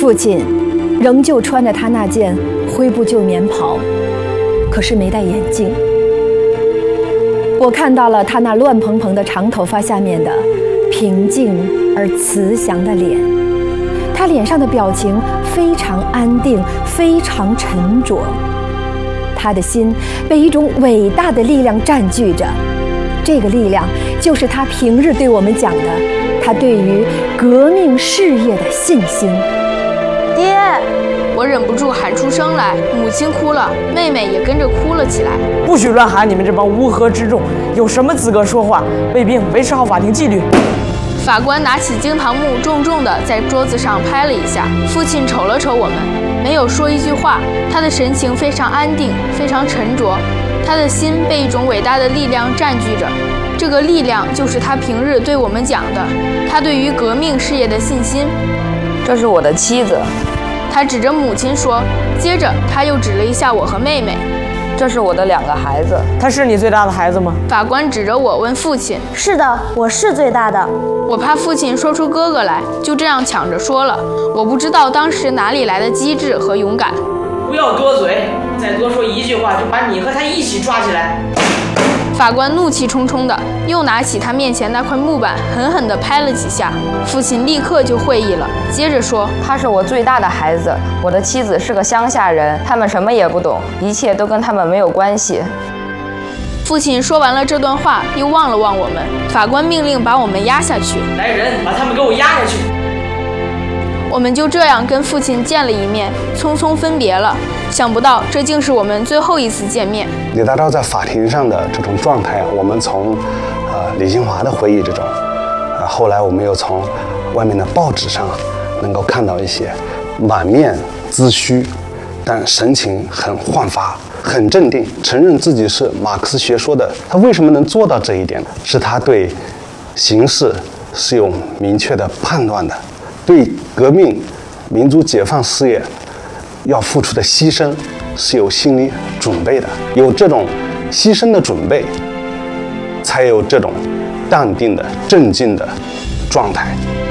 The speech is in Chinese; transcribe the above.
父亲仍旧穿着他那件灰布旧棉袍，可是没戴眼镜。我看到了他那乱蓬蓬的长头发下面的平静而慈祥的脸，他脸上的表情非常安定，非常沉着。他的心被一种伟大的力量占据着，这个力量就是他平日对我们讲的，他对于革命事业的信心。 爹！ 我忍不住喊出声来，母亲哭了，妹妹也跟着哭了起来。 不许乱喊！你们这帮乌合之众，有什么资格说话？卫兵，维持好法庭纪律。 法官拿起惊堂木，重重地在桌子上拍了一下。父亲瞅了瞅我们，没有说一句话，他的神情非常安定，非常沉着，他的心被一种伟大的力量占据着。这个力量就是他平日对我们讲的，他对于革命事业的信心。 这是我的妻子。 他指着母亲说，接着他又指了一下我和妹妹。 这是我的2个孩子。 他是你最大的孩子吗？ 法官指着我问父亲。 是的，我是最大的。 我怕父亲说出哥哥来，就这样抢着说了。我不知道当时哪里来的机智和勇敢。 不要多嘴，再多说一句话就把你和他一起抓起来。 法官怒气冲冲的又拿起他面前那块木板，狠狠地拍了几下。父亲立刻就会意了，接着说：“ 他是我最大的孩子，我的妻子是个乡下人，他们什么也不懂，一切都跟他们没有关系。” 父亲说完了这段话，又望了望我们。法官命令把我们押下去。 来人，把他们给我押下去。 我们就这样跟父亲见了一面，匆匆分别了。想不到这竟是我们最后一次见面。 李大钊在法庭上的这种状态，我们从李新华的回忆之中，后来我们又从外面的报纸上能够看到一些满面黟须，但神情很焕发，很镇定，承认自己是马克思学说的。他为什么能做到这一点？是他对形势是有明确的判断的，对革命、民族解放事业要付出的牺牲是有心理准备的。有这种牺牲的准备，才有这种淡定的、镇静的状态。